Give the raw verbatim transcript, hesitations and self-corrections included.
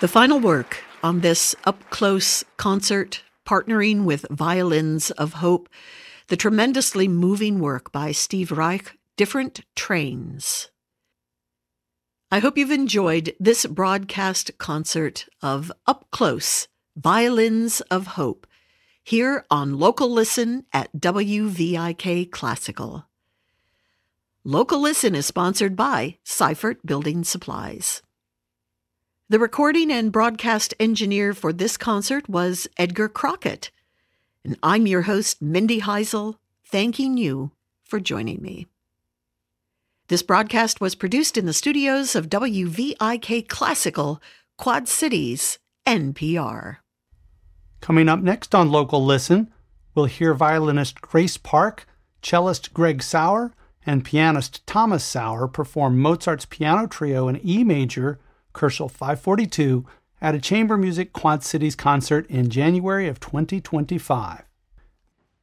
The final work on this up-close concert, partnering with Violins of Hope, the tremendously moving work by Steve Reich, Different Trains. I hope you've enjoyed this broadcast concert of Up Close, Violins of Hope, here on Local Listen at W V I K Classical. Local Listen is sponsored by Seifert Building Supplies. The recording and broadcast engineer for this concert was Edgar Crockett, and I'm your host, Mindy Heisel, thanking you for joining me. This broadcast was produced in the studios of W V I K Classical, Quad Cities, N P R. Coming up next on Local Listen, we'll hear violinist Grace Park, cellist Greg Sauer, and pianist Thomas Sauer perform Mozart's piano trio in E major, Koelschel five forty-two, at a Chamber Music Quad Cities concert in January of twenty twenty-five.